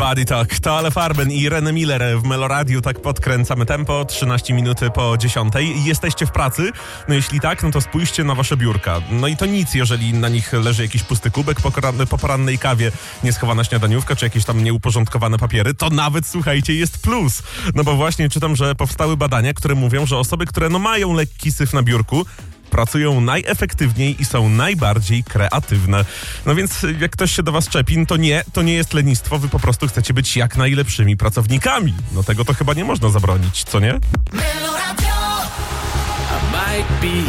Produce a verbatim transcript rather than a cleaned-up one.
Body Talk. To Ale Farben i René Miller w Meloradiu. Tak podkręcamy tempo. trzynaście minuty po dziesiątej. Jesteście w pracy? No jeśli tak, no to spójrzcie na wasze biurka. No i to nic, jeżeli na nich leży jakiś pusty kubek po, koran- po porannej kawie, nieschowana śniadaniówka, czy jakieś tam nieuporządkowane papiery, to nawet, słuchajcie, jest plus. No bo właśnie czytam, że powstały badania, które mówią, że osoby, które no mają lekki syf na biurku, pracują najefektywniej i są najbardziej kreatywne. No więc jak ktoś się do was czepi, to nie, to nie jest lenistwo, wy po prostu chcecie być jak najlepszymi pracownikami. No tego to chyba nie można zabronić, co nie? I might be